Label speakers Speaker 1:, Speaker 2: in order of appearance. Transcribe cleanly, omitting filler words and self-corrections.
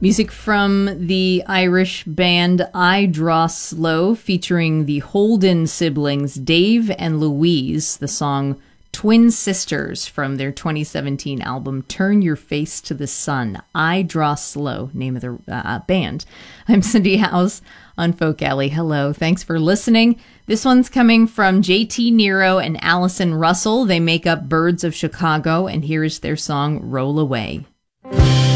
Speaker 1: Music from the Irish band I Draw Slow, featuring the Holden siblings Dave and Louise, the song Twin Sisters from their 2017 album Turn Your Face to the Sun. I Draw Slow, name of the band. I'm Cindy House on Folk Alley. Hello, thanks for listening. This one's coming from JT Nero and Allison Russell. They make up Birds of Chicago, and here is their song Roll Away.